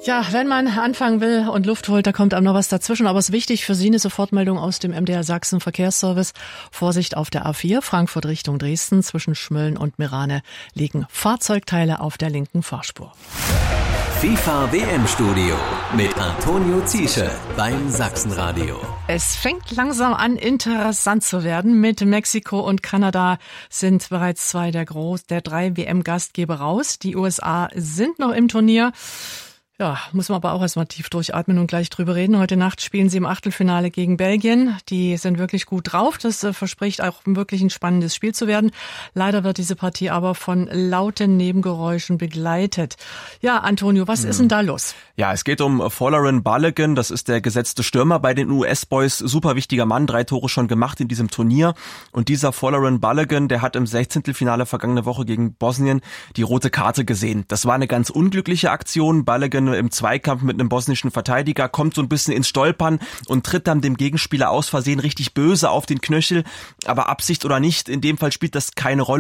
Ja, wenn man anfangen will und Luft holt, da kommt einem noch was dazwischen. Aber es ist wichtig für Sie eine Sofortmeldung aus dem MDR Sachsen Verkehrsservice. Vorsicht auf der A4, Frankfurt Richtung Dresden. Zwischen Schmölln und Merane liegen Fahrzeugteile auf der linken Fahrspur. FIFA WM-Studio mit Antonio Ziesche beim Sachsenradio. Es fängt langsam an, interessant zu werden. Mit Mexiko und Kanada sind bereits zwei der drei WM-Gastgeber raus. Die USA sind noch im Turnier. Ja, muss man aber auch erstmal tief durchatmen und gleich drüber reden. Heute Nacht spielen sie im Achtelfinale gegen Belgien. Die sind wirklich gut drauf. Das verspricht auch wirklich ein spannendes Spiel zu werden. Leider wird diese Partie aber von lauten Nebengeräuschen begleitet. Ja, Antonio, was ist denn da los? Ja, es geht um Folarin Balogun. Das ist der gesetzte Stürmer bei den US-Boys. Super wichtiger Mann, 3 Tore schon gemacht in diesem Turnier. Und dieser Folarin Balogun, der hat im 16. vergangene Woche gegen Bosnien die rote Karte gesehen. Das war eine ganz unglückliche Aktion. Balogun im Zweikampf mit einem bosnischen Verteidiger kommt so ein bisschen ins Stolpern und tritt dann dem Gegenspieler aus Versehen richtig böse auf den Knöchel. Aber Absicht oder nicht, in dem Fall spielt das keine Rolle.